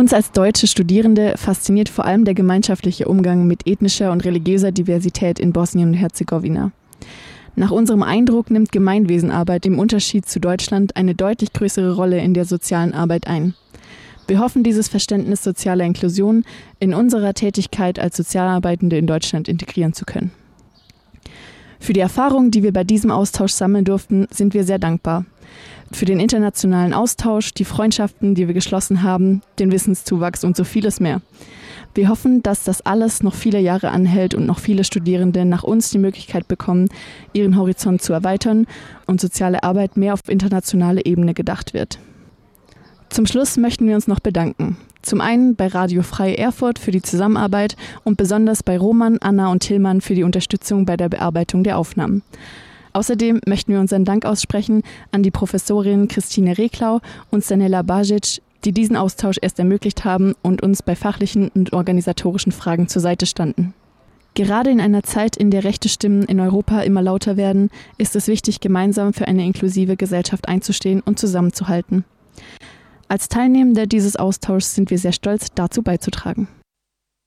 Uns als deutsche Studierende fasziniert vor allem der gemeinschaftliche Umgang mit ethnischer und religiöser Diversität in Bosnien und Herzegowina. Nach unserem Eindruck nimmt Gemeinwesenarbeit im Unterschied zu Deutschland eine deutlich größere Rolle in der sozialen Arbeit ein. Wir hoffen, dieses Verständnis sozialer Inklusion in unserer Tätigkeit als Sozialarbeitende in Deutschland integrieren zu können. Für die Erfahrung, die wir bei diesem Austausch sammeln durften, sind wir sehr dankbar. Für den internationalen Austausch, die Freundschaften, die wir geschlossen haben, den Wissenszuwachs und so vieles mehr. Wir hoffen, dass das alles noch viele Jahre anhält und noch viele Studierende nach uns die Möglichkeit bekommen, ihren Horizont zu erweitern und soziale Arbeit mehr auf internationale Ebene gedacht wird. Zum Schluss möchten wir uns noch bedanken. Zum einen bei Radio Frei Erfurt für die Zusammenarbeit und besonders bei Roman, Anna und Tillmann für die Unterstützung bei der Bearbeitung der Aufnahmen. Außerdem möchten wir unseren Dank aussprechen an die Professorin Christine Reklau und Stanela Bajic, die diesen Austausch erst ermöglicht haben und uns bei fachlichen und organisatorischen Fragen zur Seite standen. Gerade in einer Zeit, in der rechte Stimmen in Europa immer lauter werden, ist es wichtig, gemeinsam für eine inklusive Gesellschaft einzustehen und zusammenzuhalten. Als Teilnehmende dieses Austauschs sind wir sehr stolz, dazu beizutragen.